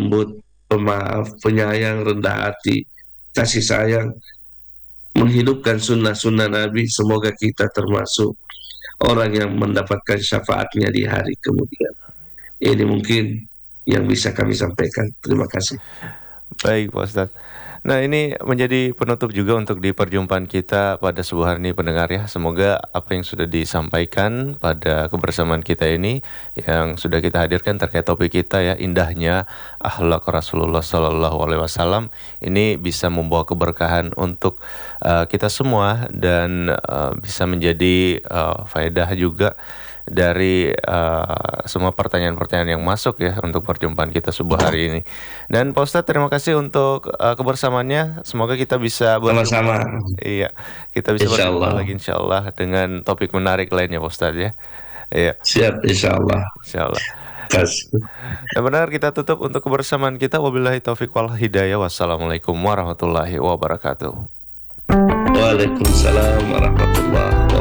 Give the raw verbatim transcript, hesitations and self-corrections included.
lembut, pemaaf, penyayang, rendah hati, kasih sayang, menghidupkan sunnah-sunnah Nabi. Semoga kita termasuk orang yang mendapatkan syafaatnya di hari kemudian. Ini mungkin yang bisa kami sampaikan. Terima kasih. Baik Pak Ustadz. Nah ini menjadi penutup juga untuk di perjumpaan kita pada sebuah hari ini pendengar ya. Semoga apa yang sudah disampaikan pada kebersamaan kita ini yang sudah kita hadirkan terkait topik kita ya, indahnya akhlak Rasulullah Sallallahu Alaihi Wasallam, ini bisa membawa keberkahan untuk uh, kita semua dan uh, bisa menjadi uh, faedah juga dari uh, semua pertanyaan-pertanyaan yang masuk ya untuk perjumpaan kita subuh hari ini. Dan Pak Ustadz terima kasih untuk uh, kebersamaannya. Semoga kita bisa berjumpa. Sama-sama. Iya, kita bisa Insya berjumpa Allah. lagi insya Allah dengan topik menarik lainnya Pak Ustadz ya. Iya. Siap insya Allah. Insya Allah. Kasih. Dan benar kita tutup untuk kebersamaan kita. Wabillahi taufiq wal hidayah. Wassalamualaikum warahmatullahi wabarakatuh. Waalaikumsalam warahmatullahi wabarakatuh.